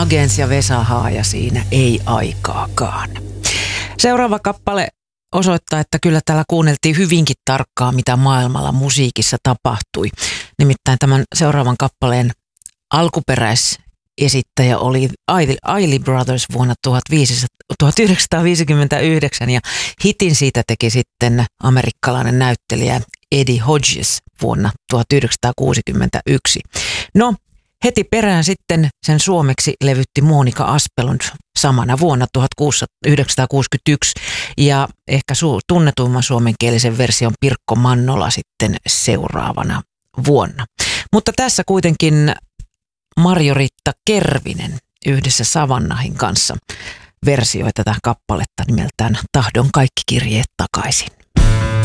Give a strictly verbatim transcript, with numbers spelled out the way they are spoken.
Hagens ja Vesa Haaja siinä ei aikaakaan. Seuraava kappale osoittaa, että kyllä täällä kuunneltiin hyvinkin tarkkaa, mitä maailmalla musiikissa tapahtui. Nimittäin tämän seuraavan kappaleen alkuperäisesittäjä oli Isley Brothers vuonna tuhatyhdeksänsataaviisikymmentäyhdeksän ja hitin siitä teki sitten amerikkalainen näyttelijä Eddie Hodges vuonna tuhatyhdeksänsataakuusikymmentäyksi. No, heti perään sitten sen suomeksi levytti Monika Aspelund samana vuonna tuhatyhdeksänsataakuusikymmentäyksi ja ehkä su- tunnetuimman suomenkielisen version Pirkko Mannola sitten seuraavana vuonna. Mutta tässä kuitenkin Marjo-Riitta Kervinen yhdessä Savannahin kanssa versioi tätä kappaletta nimeltään Tahdon kaikki kirjeet takaisin.